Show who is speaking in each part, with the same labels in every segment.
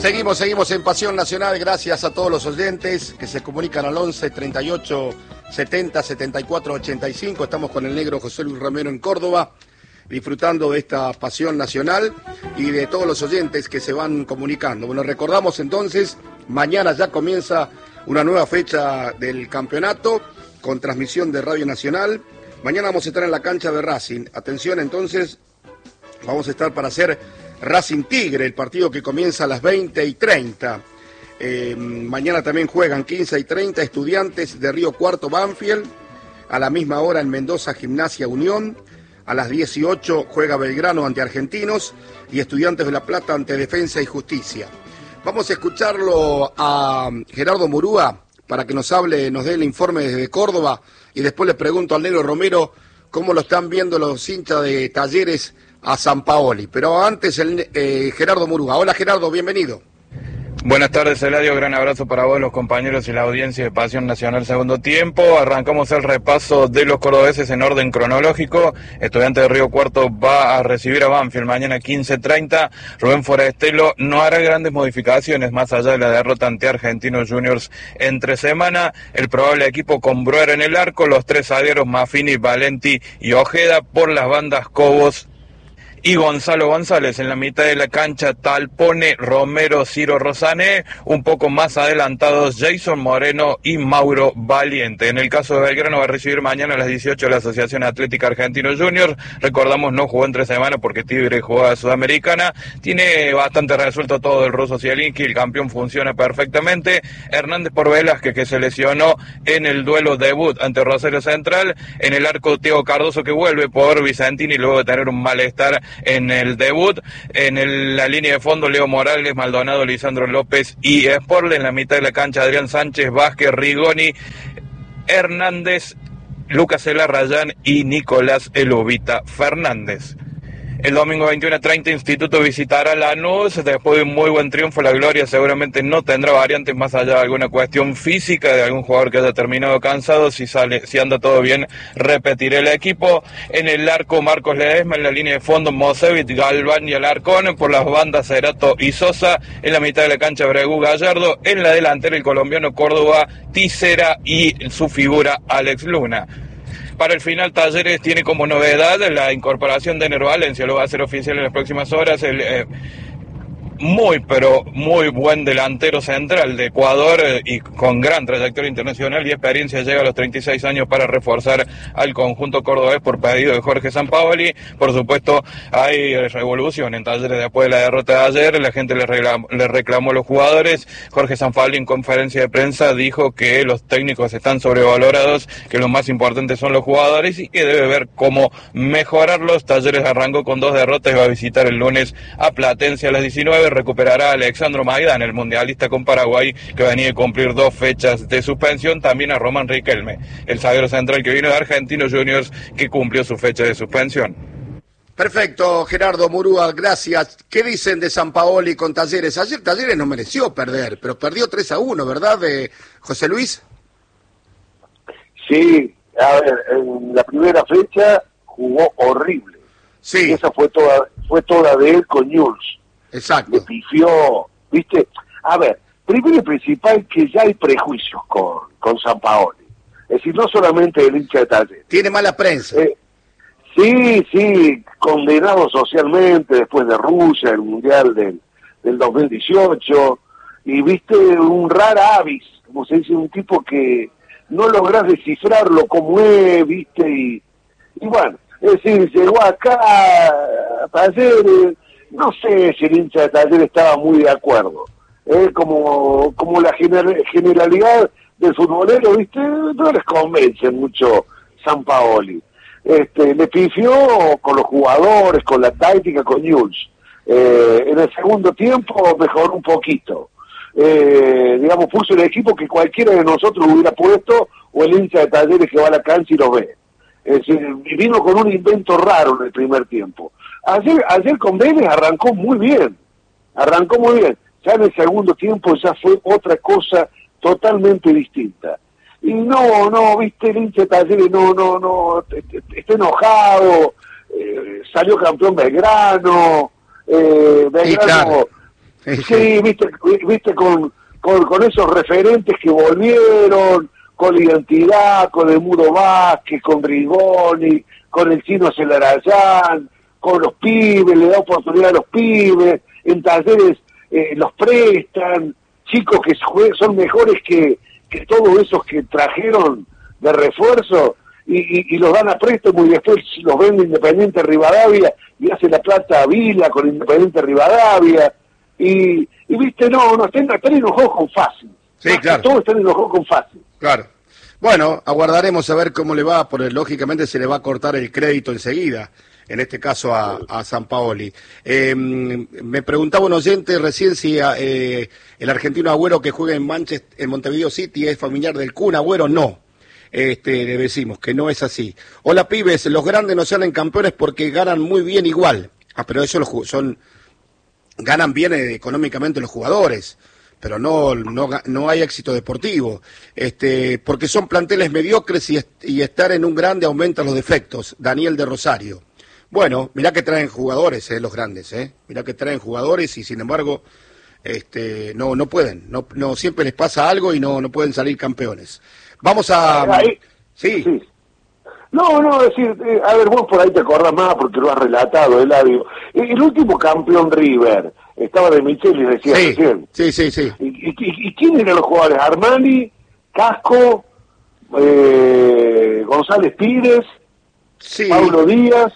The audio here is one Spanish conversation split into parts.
Speaker 1: Seguimos en Pasión Nacional, gracias a todos los oyentes que se comunican al 11 38 70 74 85. Estamos con el negro José Luis Romero en Córdoba, disfrutando de esta Pasión Nacional y de todos los oyentes que se van comunicando. Bueno, recordamos entonces, mañana ya comienza una nueva fecha del campeonato con transmisión de Radio Nacional. Mañana vamos a estar en la cancha de Racing. Atención entonces, vamos a estar para hacer Racing Tigre, el partido que comienza a las 20:30. Mañana también juegan 15:30 Estudiantes de Río Cuarto Banfield. A la misma hora en Mendoza Gimnasia Unión. A las 18 juega Belgrano ante Argentinos y Estudiantes de La Plata ante Defensa y Justicia. Vamos a escucharlo a Gerardo Murúa para que nos hable, nos dé el informe desde Córdoba y después le pregunto al negro Romero cómo lo están viendo los hinchas de Talleres a Sampaoli. Pero antes Gerardo Murúa. Hola Gerardo, bienvenido.
Speaker 2: Buenas tardes, Eladio, gran abrazo para vos, los compañeros y la audiencia de Pasión Nacional Segundo Tiempo. Arrancamos el repaso de los cordobeses en orden cronológico. Estudiante de Río Cuarto va a recibir a Banfield mañana 15:30. Rubén Forestelo no hará grandes modificaciones más allá de la derrota ante Argentinos Juniors entre semana. El probable equipo con Broer en el arco, los tres zagueros Maffini, Valenti y Ojeda, por las bandas Cobos y Gonzalo González. En la mitad de la cancha Talpone, Romero, Ciro Rosané, un poco más adelantados Jason Moreno y Mauro Valiente. En el caso de Belgrano va a recibir mañana a las 18 la Asociación Atlética Argentinos Juniors. Recordamos, no jugó entre semana porque Tigre jugó a Sudamericana. Tiene bastante resuelto todo el ruso Zielinski, el campeón funciona perfectamente. Hernández por Velázquez, que se lesionó en el duelo debut ante Rosario Central. En el arco Thiago Cardoso, que vuelve por Vicentini luego de tener un malestar en el debut. En la línea de fondo Leo Morales, Maldonado, Lisandro López y Sporle. En la mitad de la cancha Adrián Sánchez, Vázquez, Rigoni, Hernández, Lucas Elarrayán y Nicolás Elovita Fernández. El domingo 21:30 Instituto visitará Lanús. Después de un muy buen triunfo, la Gloria seguramente no tendrá variantes más allá de alguna cuestión física de algún jugador que haya terminado cansado. Si anda todo bien, repetirá el equipo. En el arco Marcos Ledesma, en la línea de fondo Mosevich, Galván y Alarcón, por las bandas Cerato y Sosa. En la mitad de la cancha Bregú, Gallardo. En la delantera el colombiano Córdoba, Tisera y su figura Alex Luna. Para el final, Talleres tiene como novedad la incorporación de Ener Valencia, lo va a hacer oficial en las próximas horas. Muy buen delantero central de Ecuador y con gran trayectoria internacional y experiencia, llega a los 36 años para reforzar al conjunto cordobés por pedido de Jorge Sampaoli. Por supuesto, hay revolución en Talleres después de la derrota de ayer. La gente le reclamó a los jugadores. Jorge Sampaoli en conferencia de prensa dijo que los técnicos están sobrevalorados, que lo más importante son los jugadores y que debe ver cómo mejorarlos. Talleres arrancó con 2 derrotas y va a visitar el lunes a Platense a las 19. Recuperará a Alexandro Maidán, el mundialista con Paraguay, que venía a cumplir 2 fechas de suspensión. También a Román Riquelme, el zaguero central que vino de Argentinos Juniors, que cumplió su fecha de suspensión.
Speaker 1: Perfecto, Gerardo Murúa, gracias. ¿Qué dicen de Sampaoli con Talleres? Ayer Talleres no mereció perder, pero perdió 3-1, ¿verdad, José Luis?
Speaker 3: Sí, a ver, en la primera fecha jugó horrible.
Speaker 1: Sí.
Speaker 3: Y esa fue toda de él con Newell's.
Speaker 1: Exacto.
Speaker 3: Le pifió, ¿viste? A ver, primero y principal que ya hay prejuicios con Sampaoli. Es decir, no solamente el hincha de Talleres.
Speaker 1: Tiene mala prensa.
Speaker 3: Sí, condenado socialmente después de Rusia, el Mundial del 2018, y viste un rara avis, como se dice, un tipo que no lográs descifrarlo como es, viste, y bueno, es decir, llegó acá a Talleres. No sé si el hincha de Talleres estaba muy de acuerdo. Como la generalidad del futbolero, ¿viste? No les convence mucho Sampaoli. Le pifió con los jugadores, con la táctica, con Newell's. En el segundo tiempo mejoró un poquito. Puso el equipo que cualquiera de nosotros hubiera puesto, o el hincha de Talleres que va a la cancha y lo ve. Es decir, vino con un invento raro en el primer tiempo. Ayer con Vélez arrancó muy bien. Ya en el segundo tiempo ya fue otra cosa totalmente distinta. Y no, viste, el hincha de Talleres está enojado, salió campeón Belgrano,
Speaker 1: Sí, claro.
Speaker 3: Sí, viste con esos referentes que volvieron, con la identidad, con el Mudo Vázquez, con Rigoni, con el Chino Celarayán, con los pibes, le da oportunidad a los pibes, en talleres los prestan, chicos que son mejores que todos esos que trajeron de refuerzo, y los dan a préstamo y después los vende Independiente Rivadavia y hace la plata a Vila con Independiente Rivadavia, y viste, están enojados con Fácil.
Speaker 1: Sí, claro.
Speaker 3: Todos están enojados con Fácil.
Speaker 1: Claro. Bueno, aguardaremos a ver cómo le va, porque lógicamente se le va a cortar el crédito enseguida, en este caso a Sampaoli. Me preguntaba un oyente recién si el argentino Agüero que juega en Montevideo City es familiar del Kun Agüero. No. Le decimos que no es así. Hola pibes, los grandes no salen campeones porque ganan muy bien igual. Pero eso ganan bien económicamente los jugadores, pero no hay éxito deportivo, porque son planteles mediocres y estar en un grande aumenta los defectos. Daniel de Rosario. Bueno, mirá que traen jugadores, los grandes, mirá que traen jugadores y sin embargo no pueden, no siempre les pasa algo y no pueden salir campeones. Vamos a... Sí.
Speaker 3: No, decir, a ver, vos por ahí te acordás más porque lo has relatado, Eladio. El último campeón River, estaba de Micheli, decía recién.
Speaker 1: Sí.
Speaker 3: ¿Y quién eran los jugadores? Armani, Casco, González Pires,
Speaker 1: sí.
Speaker 3: Pablo Díaz.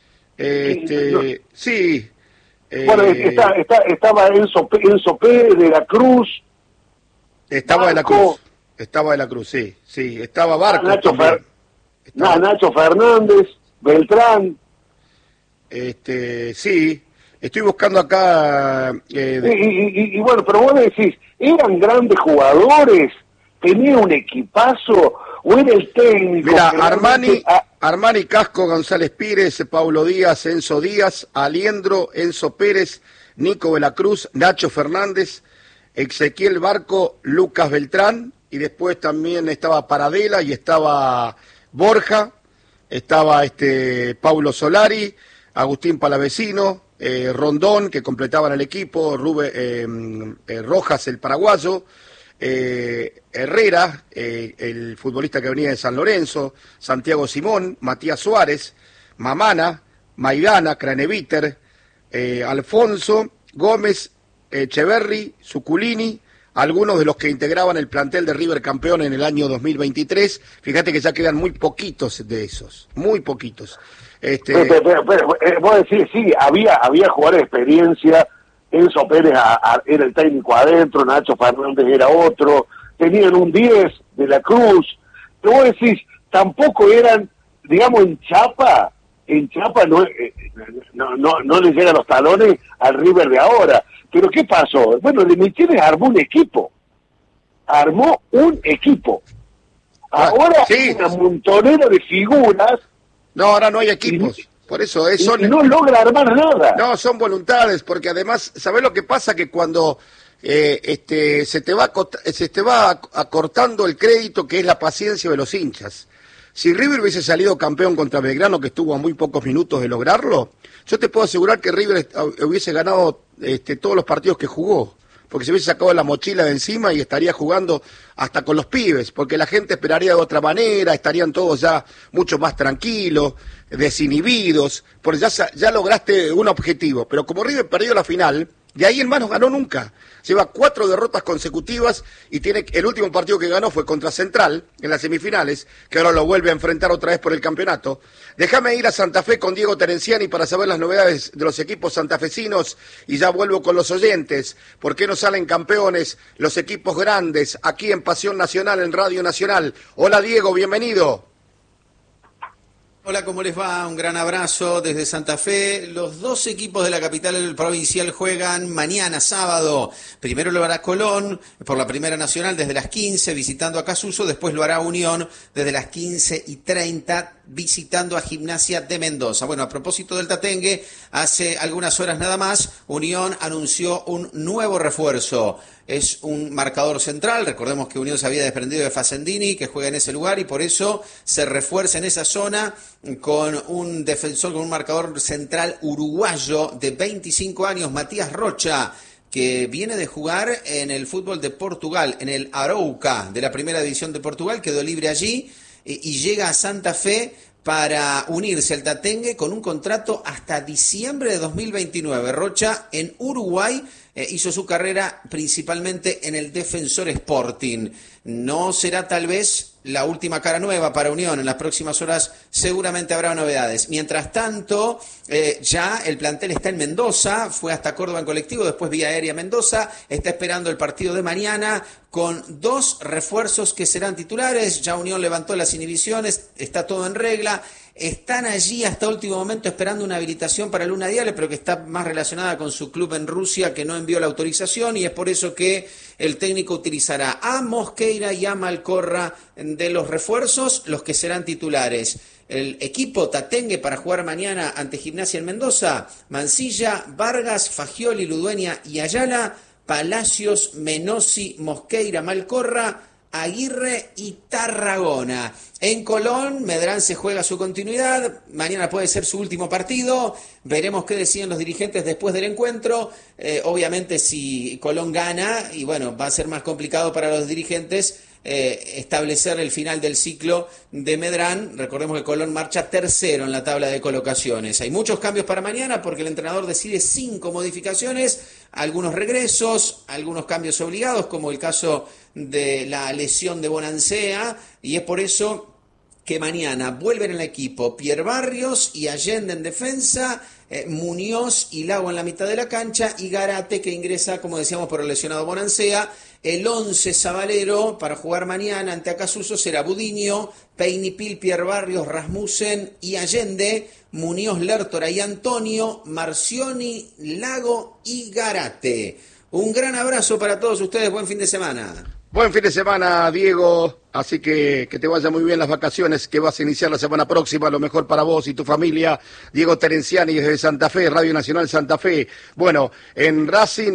Speaker 1: Sí.
Speaker 3: Bueno, estaba Enzo Pérez de la Cruz.
Speaker 1: Estaba de la Cruz, sí. Estaba Barco.
Speaker 3: Nacho Fernández, Beltrán.
Speaker 1: Sí. Estoy buscando acá...
Speaker 3: Y bueno, pero vos decís, ¿eran grandes jugadores? ¿Tenía un equipazo? ¿O era el técnico?
Speaker 1: Mira, Armani, Casco, González Pires, Paulo Díaz, Enzo Díaz, Aliendro, Enzo Pérez, Nico de la Cruz, Nacho Fernández, Ezequiel Barco, Lucas Beltrán, y después también estaba Paradela y estaba Borja, estaba Paulo Solari, Agustín Palavecino, Rondón, que completaban el equipo, Rojas, el paraguayo, Herrera, el futbolista que venía de San Lorenzo, Santiago Simón, Matías Suárez, Mamana, Maidana, Craneviter, Alfonso, Gómez, Echeverri, Zuculini, algunos de los que integraban el plantel de River campeón en el año 2023. Fíjate que ya quedan muy poquitos de esos, muy poquitos.
Speaker 3: Pero, vos decís, sí, había jugadores de experiencia. Enzo Pérez era el técnico adentro, Nacho Fernández era otro, tenían un 10 de la Cruz, pero vos decís, tampoco eran, digamos, en Chapa no le llegan los talones al River de ahora. Pero ¿qué pasó? Bueno, de Micheles armó un equipo. Ahora
Speaker 1: sí.
Speaker 3: Hay una montonera de figuras.
Speaker 1: No, ahora no hay equipos. Por eso
Speaker 3: y no logra armar nada.
Speaker 1: No, son voluntades, porque además, ¿sabés lo que pasa? Que cuando se te va acortando el crédito, que es la paciencia de los hinchas. Si River hubiese salido campeón contra Belgrano, que estuvo a muy pocos minutos de lograrlo, yo te puedo asegurar que River hubiese ganado todos los partidos que jugó, porque se hubiese sacado la mochila de encima y estaría jugando hasta con los pibes, porque la gente esperaría de otra manera, estarían todos ya mucho más tranquilos, desinhibidos, porque ya lograste un objetivo. Pero como River perdió la final, de ahí en más no ganó nunca. Lleva 4 derrotas consecutivas y el último partido que ganó fue contra Central en las semifinales, que ahora lo vuelve a enfrentar otra vez por el campeonato. Déjame ir a Santa Fe con Diego Terenciani para saber las novedades de los equipos santafesinos y ya vuelvo con los oyentes. ¿Por qué no salen campeones los equipos grandes aquí en Pasión Nacional, en Radio Nacional? Hola Diego, bienvenido.
Speaker 4: Hola, ¿cómo les va? Un gran abrazo desde Santa Fe. Los dos equipos de la capital provincial juegan mañana, sábado. Primero lo hará Colón por la Primera Nacional desde las 15, visitando a Casuso. Después lo hará Unión desde las 15:30, visitando a Gimnasia de Mendoza. Bueno, a propósito del Tatengue, hace algunas horas nada más, Unión anunció un nuevo refuerzo. Es un marcador central, recordemos que Unión se había desprendido de Facendini, que juega en ese lugar, y por eso se refuerza en esa zona con un defensor, con un marcador central uruguayo de 25 años, Matías Rocha, que viene de jugar en el fútbol de Portugal, en el Arouca de la primera división de Portugal, quedó libre allí y llega a Santa Fe para unirse al Tatengue con un contrato hasta diciembre de 2029. Rocha en Uruguay hizo su carrera principalmente en el Defensor Sporting. No será tal vez la última cara nueva para Unión. En las próximas horas seguramente habrá novedades. Mientras tanto, ya el plantel está en Mendoza, fue hasta Córdoba en colectivo, después vía aérea a Mendoza, está esperando el partido de mañana con 2 refuerzos que serán titulares. Ya Unión levantó las inhibiciones, está todo en regla. Están allí hasta último momento esperando una habilitación para Luna Diale, pero que está más relacionada con su club en Rusia, que no envió la autorización, y es por eso que el técnico utilizará a Mosqueira y a Malcorra de los refuerzos, los que serán titulares. El equipo Tatengue para jugar mañana ante Gimnasia en Mendoza: Mancilla, Vargas, Fagioli, Ludueña y Ayala, Palacios, Menossi, Mosqueira, Malcorra, Aguirre y Tarragona. En Colón, Medrán se juega su continuidad, mañana puede ser su último partido, veremos qué deciden los dirigentes después del encuentro. Obviamente si Colón gana, y bueno, va a ser más complicado para los dirigentes establecer el final del ciclo de Medrán. Recordemos que Colón marcha tercero en la tabla de colocaciones. Hay muchos cambios para mañana porque el entrenador decide 5 modificaciones, algunos regresos, algunos cambios obligados, como el caso de la lesión de Bonancea, y es por eso que mañana vuelven en el equipo Pierre Barrios y Allende en defensa, Muñoz y Lago en la mitad de la cancha, y Garate, que ingresa, como decíamos, por el lesionado Bonancea. El 11 sabalero para jugar mañana ante Acasuso será Budiño, Peinipil, Pierre Barrios, Rasmussen y Allende, Muñoz, Lertora y Antonio, Marcioni, Lago y Garate. Un gran abrazo para todos ustedes, buen fin de semana.
Speaker 1: Buen fin de semana, Diego, así que te vaya muy bien las vacaciones que vas a iniciar la semana próxima, lo mejor para vos y tu familia. Diego Terenciani desde Santa Fe, Radio Nacional Santa Fe. Bueno, en Racing,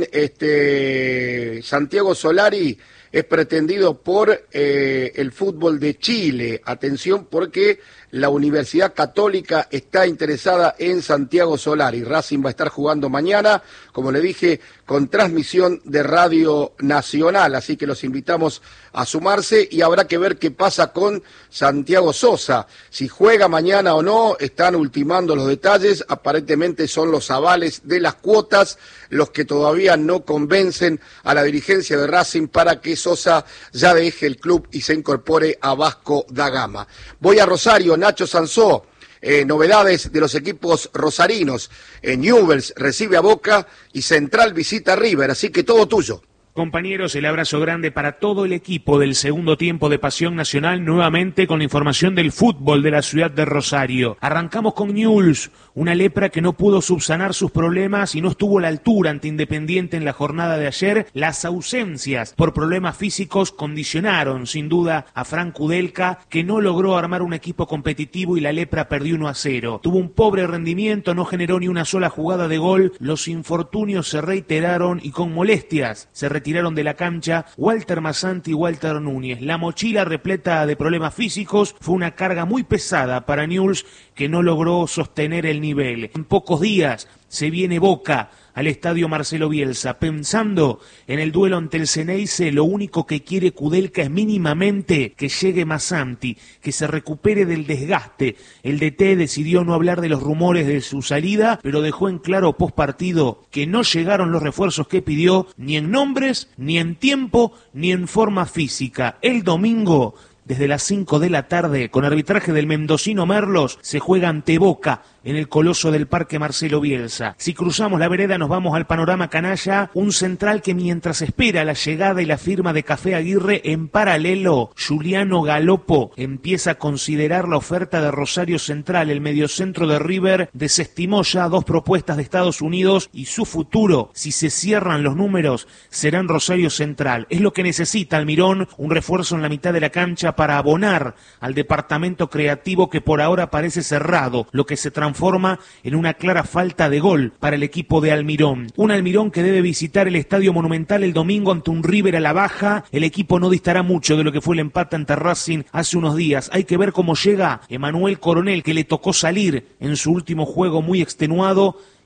Speaker 1: Santiago Solari es pretendido por el fútbol de Chile. Atención, porque la Universidad Católica está interesada en Santiago Solari. Racing va a estar jugando mañana, como le dije, con transmisión de Radio Nacional, así que los invitamos a sumarse, y habrá que ver qué pasa con Santiago Sosa, si juega mañana o no. Están ultimando los detalles, aparentemente son los avales de las cuotas los que todavía no convencen a la dirigencia de Racing para que Sosa ya deje el club y se incorpore a Vasco da Gama. Voy a Rosario, Nacho Sansó. Novedades de los equipos rosarinos. Newell's recibe a Boca y Central visita a River, así que todo tuyo.
Speaker 5: Compañeros, el abrazo grande para todo el equipo del segundo tiempo de Pasión Nacional, nuevamente con la información del fútbol de la ciudad de Rosario. Arrancamos con Newell's, una lepra que no pudo subsanar sus problemas y no estuvo a la altura ante Independiente en la jornada de ayer. Las ausencias por problemas físicos condicionaron sin duda a Frank Kudelka, que no logró armar un equipo competitivo y la lepra perdió 1-0. Tuvo un pobre rendimiento, no generó ni una sola jugada de gol, los infortunios se reiteraron y con molestias se retiraron de la cancha Walter Masanti y Walter Núñez. La mochila repleta de problemas físicos fue una carga muy pesada para Newell's, que no logró sostener el nivel. En pocos días se viene Boca al estadio Marcelo Bielsa. Pensando en el duelo ante el Ceneice, lo único que quiere Kudelka es mínimamente que llegue Masanti, que se recupere del desgaste. El DT decidió no hablar de los rumores de su salida, pero dejó en claro post partido que no llegaron los refuerzos que pidió, ni en nombres, ni en tiempo, ni en forma física. El domingo, desde las 5 de la tarde, con arbitraje del mendocino Merlos, se juega ante Boca en el Coloso del Parque Marcelo Bielsa. Si cruzamos la vereda nos vamos al panorama canalla, un Central que mientras espera la llegada y la firma de Café Aguirre, en paralelo, Juliano Galopo empieza a considerar la oferta de Rosario Central. El mediocentro de River desestimó ya 2 propuestas de Estados Unidos y su futuro, si se cierran los números, será en Rosario Central. Es lo que necesita Almirón, un refuerzo en la mitad de la cancha para abonar al departamento creativo que por ahora parece cerrado, lo que se transforma en una clara falta de gol para el equipo de Almirón. Un Almirón que debe visitar el Estadio Monumental el domingo ante un River a la baja. El equipo no distará mucho de lo que fue el empate ante Racing hace unos días. Hay que ver cómo llega Emanuel Coronel, que le tocó salir en su último juego muy extenuado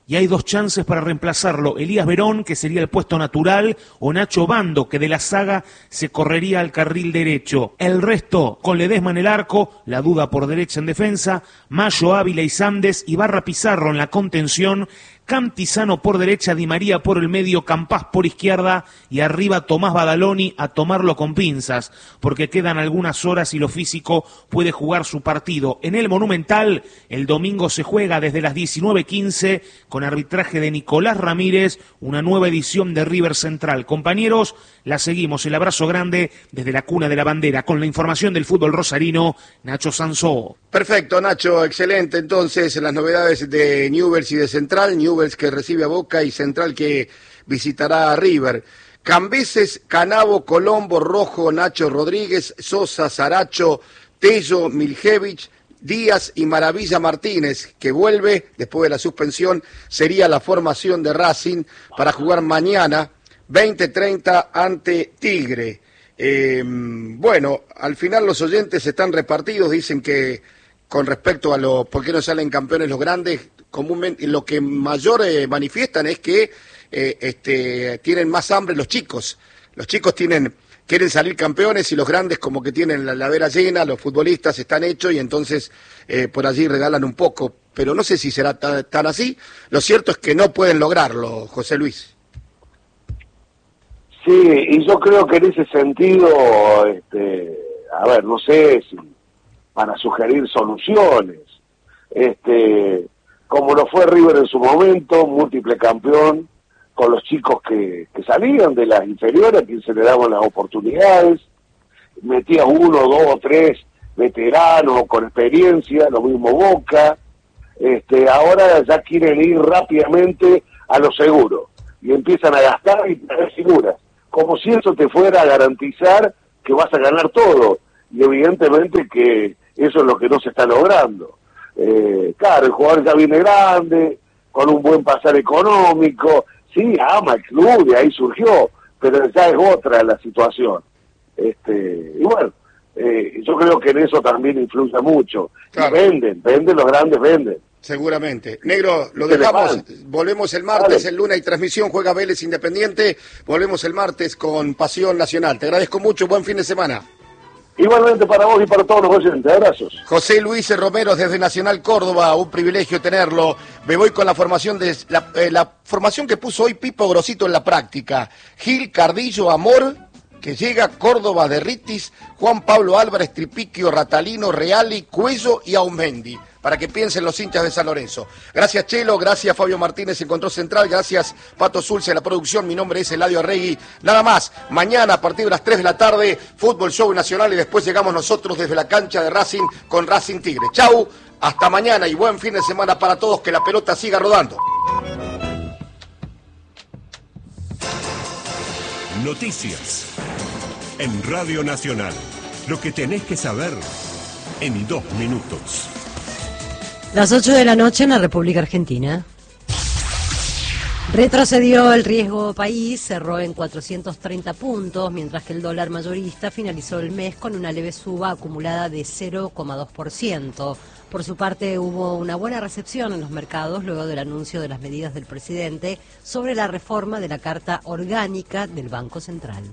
Speaker 5: y hay 2 chances para reemplazarlo: Elías Verón, que sería el puesto natural, o Nacho Bando, que de la saga se correría al carril derecho. El resto, con Ledesma en el arco, la duda por derecha en defensa, Mayo, Ávila y Sandes, Ibarra, Pizarro en la contención, Cantizano por derecha, Di María por el medio, Campás por izquierda y arriba Tomás Badaloni, a tomarlo con pinzas, porque quedan algunas horas y lo físico puede jugar su partido. En el Monumental, el domingo se juega desde las 19:15 con arbitraje de Nicolás Ramírez, una nueva edición de River Central. Compañeros, la seguimos, el abrazo grande desde la cuna de la bandera, con la información del fútbol rosarino, Nacho Sansó.
Speaker 1: Perfecto, Nacho, excelente. Entonces, las novedades de Newell's y de Central, Newell's que recibe a Boca y Central que visitará a River. Cambeses, Canavo, Colombo, Rojo, Nacho Rodríguez, Sosa, Saracho, Tello, Miljevich, Díaz y Maravilla Martínez, que vuelve después de la suspensión. Sería la formación de Racing para jugar mañana 20:30 ante Tigre. Bueno, al final los oyentes están repartidos, dicen que con respecto a por qué no salen campeones los grandes, comúnmente lo que mayor manifiestan es que tienen más hambre los chicos. Los chicos quieren salir campeones y los grandes como que tienen la heladera llena, los futbolistas están hechos y entonces por allí regalan un poco. Pero no sé si será tan así. Lo cierto es que no pueden lograrlo, José Luis.
Speaker 3: Sí, y yo creo que en ese sentido, a ver, no sé si para sugerir soluciones, como lo fue River en su momento, múltiple campeón, con los chicos que salían de las inferiores, a quien se le daban las oportunidades, metía 1, 2, 3 veteranos con experiencia, lo mismo Boca, ahora ya quieren ir rápidamente a lo seguro, y empiezan a gastar y traer figuras, como si eso te fuera a garantizar que vas a ganar todo, y evidentemente que eso es lo que no se está logrando. Claro, el jugador ya viene grande, con un buen pasar económico, sí, ama el club, de ahí surgió, pero ya es otra la situación. Y bueno, yo creo que en eso también influye mucho. Claro. Venden los grandes, venden.
Speaker 1: Seguramente. Negro, lo dejamos, volvemos el martes, el lunes hay transmisión, juega Vélez Independiente, volvemos el martes con Pasión Nacional. Te agradezco mucho, buen fin de semana.
Speaker 3: Igualmente para vos y para todos los oyentes, abrazos.
Speaker 1: José Luis Romero desde Nacional Córdoba, un privilegio tenerlo. Me voy con la formación la formación que puso hoy Pipo Grosito en la práctica. Gil, Cardillo, Amor, que llega, Córdoba, Derritis, Juan Pablo Álvarez, Tripiquio, Ratalino, Reali, Cuello y Aumendi, para que piensen los hinchas de San Lorenzo. Gracias Chelo, gracias Fabio Martínez en Control Central, gracias Pato Zulce en la producción, mi nombre es Eladio Arregui. Nada más, mañana a partir de las 3 de la tarde, Fútbol Show Nacional y después llegamos nosotros desde la cancha de Racing con Racing Tigre. Chau, hasta mañana y buen fin de semana para todos, que la pelota siga rodando.
Speaker 6: Noticias en Radio Nacional. Lo que tenés que saber en 2 minutos.
Speaker 7: Las 8 de la noche en la República Argentina. Retrocedió el riesgo país, cerró en 430 puntos, mientras que el dólar mayorista finalizó el mes con una leve suba acumulada de 0,2%. Por su parte, hubo una buena recepción en los mercados luego del anuncio de las medidas del presidente sobre la reforma de la Carta Orgánica del Banco Central.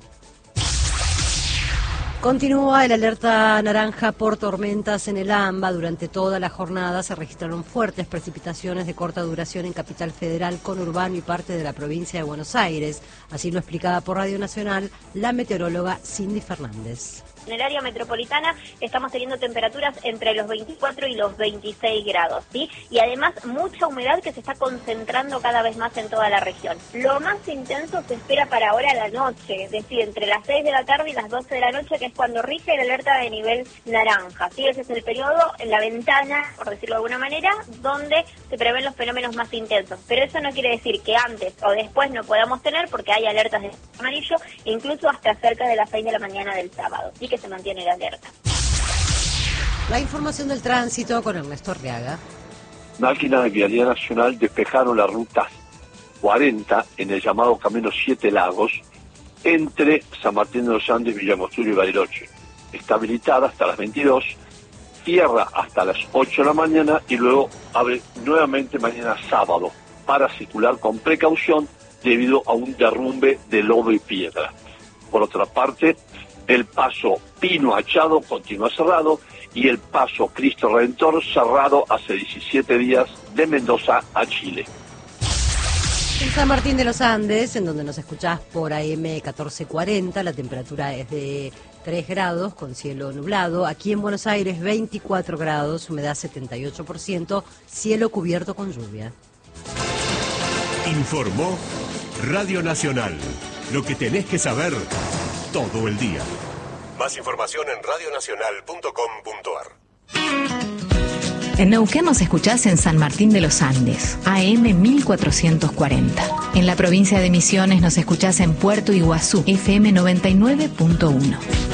Speaker 7: Continúa el alerta naranja por tormentas en el AMBA. Durante toda la jornada se registraron fuertes precipitaciones de corta duración en Capital Federal, conurbano y parte de la provincia de Buenos Aires. Así lo explicaba por Radio Nacional la meteoróloga Cindy Fernández.
Speaker 8: En el área metropolitana estamos teniendo temperaturas entre los 24 y los 26 grados, ¿sí? Y además mucha humedad que se está concentrando cada vez más en toda la región. Lo más intenso se espera para ahora a la noche, es decir, entre las 6 de la tarde y las 12 de la noche, que es cuando rige el alerta de nivel naranja, ¿sí? Ese es el periodo, en la ventana, por decirlo de alguna manera, donde se prevén los fenómenos más intensos. Pero eso no quiere decir que antes o después no podamos tener, porque hay alertas de amarillo, incluso hasta cerca de las 6 de la mañana del sábado, ¿sí? Que se mantiene la alerta.
Speaker 7: La información del tránsito con Ernesto Arriaga.
Speaker 9: Máquinas de Vialidad Nacional despejaron la ruta 40 en el llamado Camino Siete Lagos entre San Martín de los Andes, Villangostura y Bariloche. Está habilitada hasta las 22, cierra hasta las 8 de la mañana y luego abre nuevamente mañana sábado para circular con precaución debido a un derrumbe de lodo y piedra. Por otra parte, el paso Pino Achado continúa cerrado y el paso Cristo Redentor cerrado hace 17 días de Mendoza a Chile.
Speaker 7: En San Martín de los Andes, en donde nos escuchás por AM 1440, la temperatura es de 3 grados con cielo nublado. Aquí en Buenos Aires 24 grados, humedad 78%, cielo cubierto con lluvia.
Speaker 6: Informó Radio Nacional. Lo que tenés que saber todo el día. Más información en radionacional.com.ar.
Speaker 10: En Neuquén nos escuchás en San Martín de los Andes, AM 1440. En la provincia de Misiones nos escuchás en Puerto Iguazú, FM 99.1.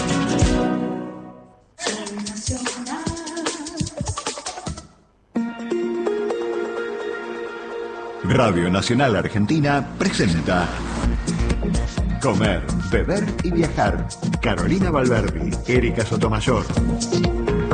Speaker 11: Radio Nacional Argentina presenta Comer, Beber y Viajar. Carolina Valverdi, Erika Sotomayor.